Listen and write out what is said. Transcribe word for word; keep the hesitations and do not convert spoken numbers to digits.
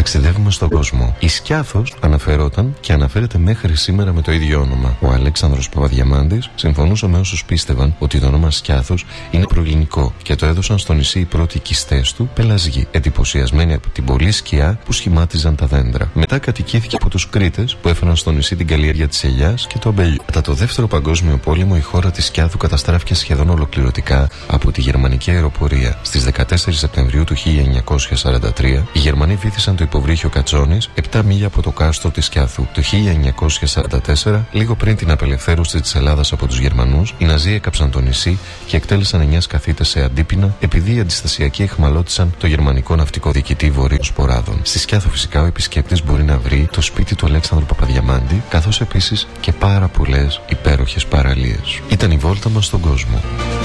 Ταξιδεύουμε στον κόσμο. Η Σκιάθος αναφερόταν και αναφέρεται μέχρι σήμερα με το ίδιο όνομα. Ο Αλέξανδρος Παπαδιαμάντης συμφωνούσε με όσους πίστευαν ότι το όνομα Σκιάθος είναι προελληνικό και το έδωσαν στο νησί οι πρώτοι οικιστές του, πελασγοί, εντυπωσιασμένοι από την πολλή σκιά που σχημάτιζαν τα δέντρα. Μετά κατοικήθηκε από τους Κρήτες που έφεραν στο νησί την καλλιέργεια της ελιάς και του αμπελιού. Κατά το δεύτερο παγκόσμιο πόλεμο, η χώρα της Σκιάθου καταστράφηκε σχεδόν ολοκληρωτικά από τη γερμανική αεροπορία. Στις δεκατέσσερις Σεπτεμβρίου του χίλια εννιακόσια σαράντα τρία, οι Γερμανοί βύθισαν το υποβρύχιο Κατσόνης, επτά μίλια από το κάστρο της Σκιάθου. Το χίλια εννιακόσια σαράντα τέσσερα, λίγο πριν την απελευθέρωση της Ελλάδας από τους Γερμανούς, οι Ναζί έκαψαν το νησί και εκτέλεσαν εννιά σκαθίτες σε αντίπεινα, επειδή οι αντιστασιακοί εχμαλώτησαν το γερμανικό ναυτικό διοικητή Βορείων Σποράδων. Στη Σκιάθο, φυσικά, ο επισκέπτης μπορεί να βρει το σπίτι του Αλέξανδρου Παπαδιαμάντη, καθώς επίσης και πάρα πολλές υπέροχες παραλίες. Ήταν η βόλτα μας στον κόσμο.